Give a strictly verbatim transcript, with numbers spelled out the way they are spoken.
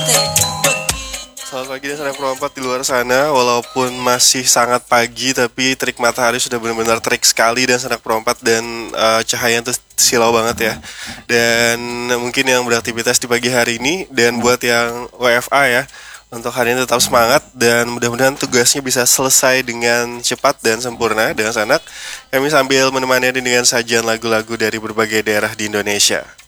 Selamat pagi dan salam perempat di luar sana. Walaupun masih sangat pagi, tapi terik matahari sudah benar-benar terik sekali dan sanak perempat, dan uh, cahayanya tuh silau banget ya. Dan mungkin yang beraktivitas di pagi hari ini, dan buat yang W F A ya, untuk hari ini tetap semangat dan mudah-mudahan tugasnya bisa selesai dengan cepat dan sempurna dengan sanak. Kami sambil menemani dengan sajian lagu-lagu dari berbagai daerah di Indonesia.